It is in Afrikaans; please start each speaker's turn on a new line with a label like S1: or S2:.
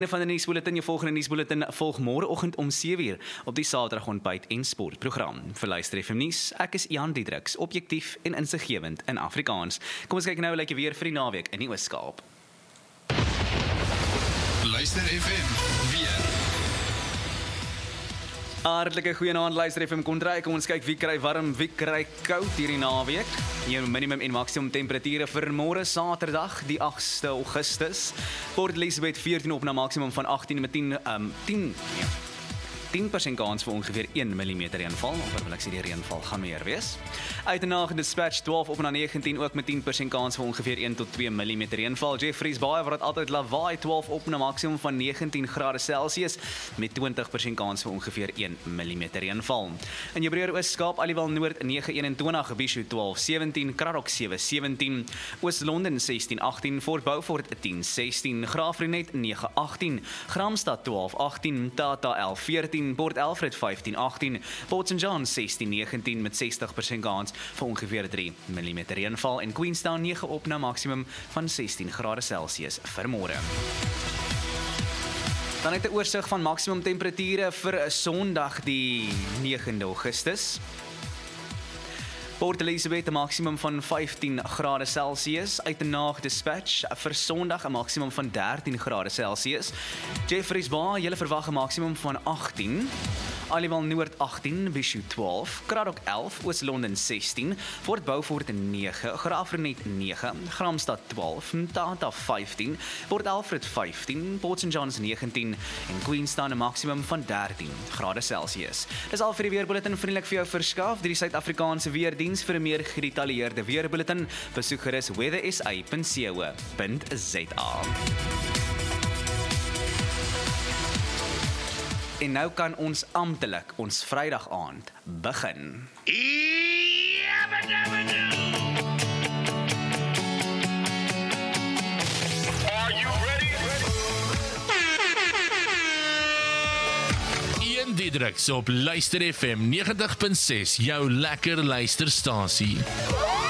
S1: Van die nuusbulletin, jou volgende nuusbulletin volg môreoggend om 7:00 op die Saterdag ontbyt en sportprogram. Vir Luister FM nuus, ek is Jan Diedriks, objektief en insiggewend in Afrikaans. Kom ons kyk nou hoe lyk die weer vir die naweek in die Oos-Kaap.
S2: Luister FM weer.
S1: Hartlike goeienaand, Luister FM Kontrei. Kom ons kyk wie kry warm, wie kry koud hierdie naweek. Jou minimum en maksimum temperature vir môre Saterdag, die 8ste Augustus. Port Elizabeth 14 op na maksimum van 18 met 10% kans vir ongeveer 1 mm reënval, of wil ek sê die reënval gaan meer wees. Uitenaag Dispatch 12 op na 19 ook met 10% kans vir ongeveer 1 tot 2 mm reënval. Jeffreys Bay wat altyd lawaai 12 op na maksimum van 19 grade Celsius met 20% kans vir ongeveer 1 mm reënval. In jou breër Oos-Kaap, Aliwal Noord 9:21, Bhisho 12:17, Kraddock 7:17, Oos-London 16:18, Fort Beaufort 10:16, Graafrenet 9:18, Gramstad 12:18, Tata 11:14, Port Alfred 15:18, Port St. John 16:19 met 60% kans vir ongeveer 3 mm reënval en Queenstown 9 op na maksimum van 16 grade Celsius vir môre. Dan het 'n oorsig van maksimum temperature vir Sondag die 9de Augustus. Port Elizabeth 'n maksimum van 15 grade Celsius, Uitenaag Dispatch vir Sondag 'n maksimum van 13 grade Celsius. Jeffreys Bay, julle verwag 'n maksimum van 18. Aliwal Noord 18, Bhisho 12, Kraddock 11, Oos-London 16, Fort Beaufort 9, Graafrenet 9, Gramstad 12, Tata 15, Port Alfred 15, Port St. John's 19 en Queenstown 'n maksimum van 13 grade Celsius. Dis al vir die weerbulletin vriendelik vir jou verskaf deur die Suid-Afrikaanse Weerdiens. Vir 'n meer gedetailleerde weerbulletin, besoek gerus weathersa.co.za. En nou kan ons amptelik ons Vrydag aand begin.
S2: Jan Diedriks op Luister FM 90.6, jou lekker luisterstasie.